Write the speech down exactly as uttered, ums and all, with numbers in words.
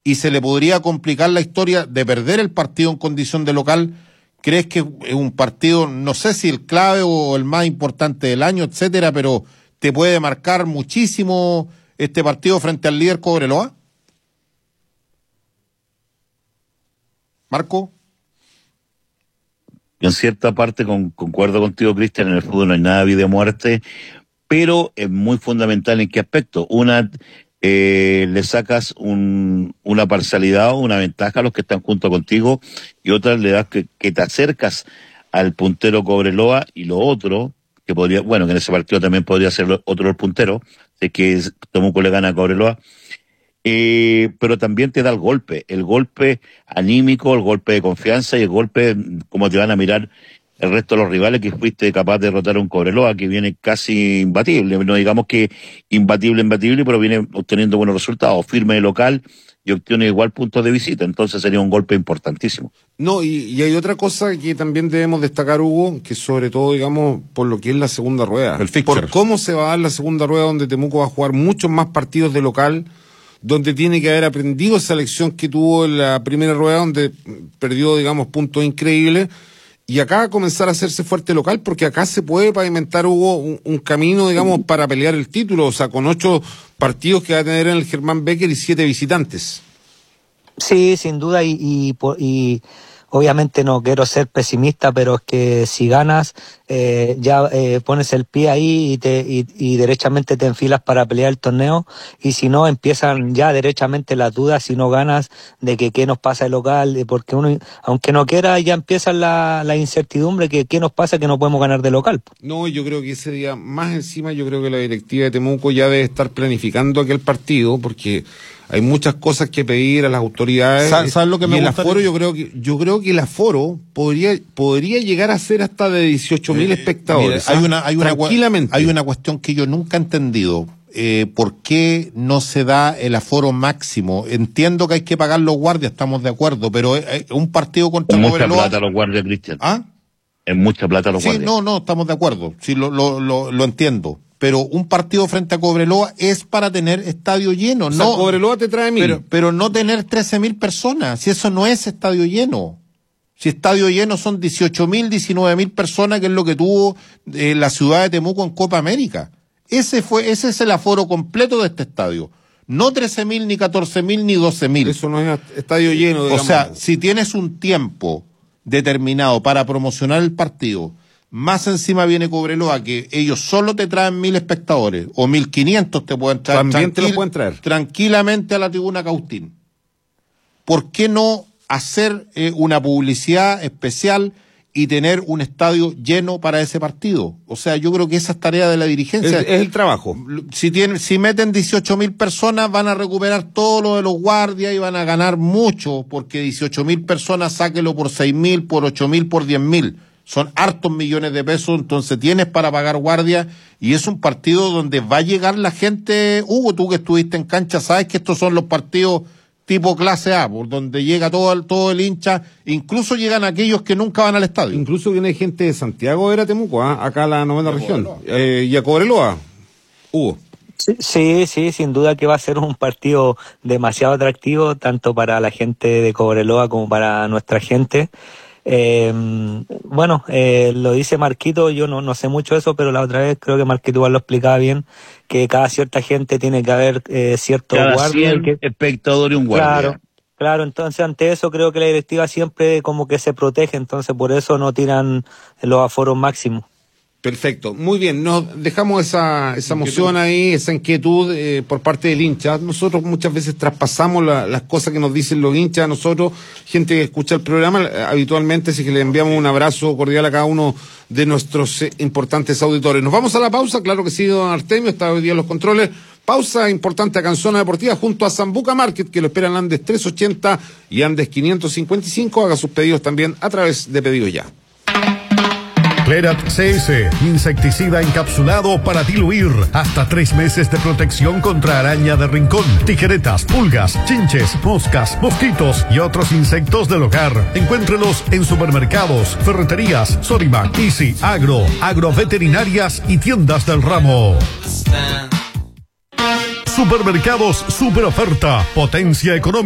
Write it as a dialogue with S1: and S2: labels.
S1: y se le podría complicar la historia de perder el partido en condición de local. ¿Crees que es un partido, no sé si el clave o el más importante del año, etcétera, pero te puede marcar muchísimo este partido frente al líder Cobreloa? ¿Marco?
S2: En cierta parte con, concuerdo contigo, Cristian, en el fútbol no hay nada de vida o muerte, pero es muy fundamental en qué aspecto. Una, eh, le sacas un, una parcialidad o una ventaja a los que están junto contigo, y otra le das que, que te acercas al puntero Cobreloa, y lo otro, que podría, bueno, que en ese partido también podría ser otro el puntero, de que Temuco le gana a Cobreloa, eh, pero también te da el golpe, el golpe anímico, el golpe de confianza y el golpe, como te van a mirar el resto de los rivales, que fuiste capaz de derrotar a un Cobreloa que viene casi imbatible, no digamos que imbatible, imbatible, pero viene obteniendo buenos resultados, firme de local y obtiene igual puntos de visita, entonces sería un golpe importantísimo.
S3: No, y, y hay otra cosa que también debemos destacar, Hugo, que sobre todo, digamos, por lo que es la segunda rueda,
S1: el fixture.
S3: Por cómo se va a dar la segunda rueda, donde Temuco va a jugar muchos más partidos de local, donde tiene que haber aprendido esa lección que tuvo en la primera rueda, donde perdió, digamos, puntos increíbles, y acá comenzar a hacerse fuerte local, porque acá se puede pavimentar, Hugo, un, un camino, digamos, para pelear el título, o sea, con ocho partidos que va a tener en el Germán Becker y siete visitantes.
S4: Sí, sin duda, y, y, y obviamente no quiero ser pesimista, pero es que si ganas, eh, ya eh, pones el pie ahí y, te, y, y derechamente te enfilas para pelear el torneo, y si no, empiezan ya derechamente las dudas si no ganas de que qué nos pasa el local, porque uno, aunque no quiera, ya empieza la, la incertidumbre que qué nos pasa que no podemos ganar de local.
S3: No, yo creo que ese día, más encima, yo creo que la directiva de Temuco ya debe estar planificando aquel partido, porque hay muchas cosas que pedir a las autoridades.
S1: ¿Sabes, ¿sabes lo que me
S3: y el
S1: gusta?
S3: aforo, yo creo que yo creo que el aforo podría podría llegar a ser hasta de dieciocho mil eh, espectadores.
S1: Mira, hay una hay una
S3: tranquilamente.
S1: Hay una cuestión que yo nunca he entendido. Eh, ¿Por qué no se da el aforo máximo? Entiendo que hay que pagar los guardias, estamos de acuerdo, pero eh, un partido contra
S2: Cobreloa. Mucha plata los guardias, Cristian.
S1: ¿Ah?
S2: Es mucha plata los
S1: sí,
S2: guardias.
S1: No, no, estamos de acuerdo. Sí, lo, lo, lo, lo entiendo. Pero un partido frente a Cobreloa es para tener estadio lleno.
S3: O
S1: no,
S3: sea, Cobreloa te trae mil.
S1: Pero, pero no tener trece mil personas. Si eso no es estadio lleno. Si estadio lleno son dieciocho mil, diecinueve mil personas, que es lo que tuvo eh, la ciudad de Temuco en Copa América. Ese fue, ese es el aforo completo de este estadio. No trece mil, ni catorce mil, ni doce mil.
S3: Eso no es estadio lleno, digamos.
S1: O sea, si tienes un tiempo determinado para promocionar el partido, más encima viene Cobreloa, que ellos solo te traen mil espectadores, o mil quinientos te pueden traer.
S3: También te lo pueden traer.
S1: Tranquilamente a la tribuna Cautín. ¿Por qué no hacer eh, una publicidad especial y tener un estadio lleno para ese partido? O sea, yo creo que esa es tarea de la dirigencia.
S3: Es, es el trabajo.
S1: Si tienen, si meten dieciocho mil personas, van a recuperar todo lo de los guardias y van a ganar mucho, porque dieciocho mil personas, sáquelo por seis mil, por ocho mil, por diez mil. Son hartos millones de pesos, entonces tienes para pagar guardia, y es un partido donde va a llegar la gente. Hugo, tú que estuviste en cancha, sabes que estos son los partidos tipo clase A, por donde llega todo el, todo el hincha, incluso llegan aquellos que nunca van al estadio.
S3: Incluso viene gente de Santiago, era Temuco, ¿eh? Acá a la novena región, eh, y a Cobreloa, Hugo.
S4: Sí, sí, sí, sin duda que va a ser un partido demasiado atractivo, tanto para la gente de Cobreloa como para nuestra gente. Eh, bueno, eh, lo dice Marquito, yo no, no sé mucho de eso, pero la otra vez creo que Marquito igual lo explicaba bien, que cada cierta gente tiene que haber eh, cierto
S2: cada
S4: guardia.
S2: cien
S4: que,
S2: espectador y un guardia.
S4: Claro, claro, entonces ante eso creo que la directiva siempre como que se protege, entonces por eso no tiran los aforos máximos.
S3: Perfecto, muy bien, nos dejamos esa esa emoción ahí, esa inquietud eh, por parte del hincha. Nosotros muchas veces traspasamos la, las cosas que nos dicen los hinchas. Nosotros, gente que escucha el programa, eh, habitualmente sí que le enviamos un abrazo cordial a cada uno de nuestros eh, importantes auditores. Nos vamos a la pausa, claro que sí, don Artemio, está hoy día en los controles. Pausa importante acá en Zona Deportiva junto a Zambuca Market, que lo esperan Andes trescientos ochenta y Andes quinientos cincuenta y cinco. Haga sus pedidos también a través de Pedidos Ya.
S5: Clerat C S, insecticida encapsulado para diluir. Hasta tres meses de protección contra araña de rincón, tijeretas, pulgas, chinches, moscas, mosquitos y otros insectos del hogar. Encuéntrelos en supermercados, ferreterías, Sodimac, Easy, Agro, agroveterinarias y tiendas del ramo. Supermercados Super Oferta, potencia económica.